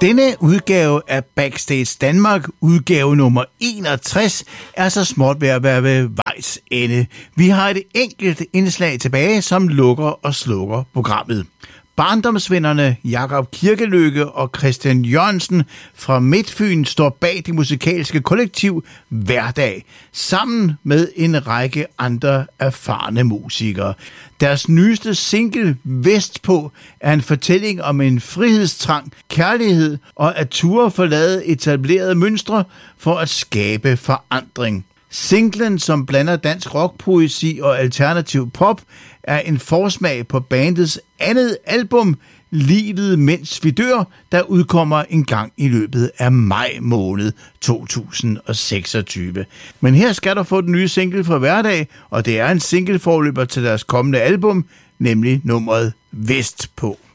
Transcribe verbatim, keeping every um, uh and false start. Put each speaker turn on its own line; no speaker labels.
Denne udgave af Backstage Danmark, udgave nummer enogtres, er så småt ved at være ved vejs ende. Vi har et enkelt indslag tilbage, som lukker og slukker programmet. Barndomsvennerne Jakob Kirkeløkke og Christian Jørgensen fra Midtfyn står bag det musikalske kollektiv Hverdag, sammen med en række andre erfarne musikere. Deres nyeste single, Vestpå, er en fortælling om en frihedstrang, kærlighed og at ture forlade etablerede mønstre for at skabe forandring. Singlen, som blander dansk rockpoesi og alternativ pop, er en forsmag på bandets andet album, Livet mens vi dør, der udkommer en gang i løbet af maj måned to tusind seksogtyve. Men her skal du få den nye single fra Hverdag, og det er en singleforløber til deres kommende album, nemlig nummeret Vestpå.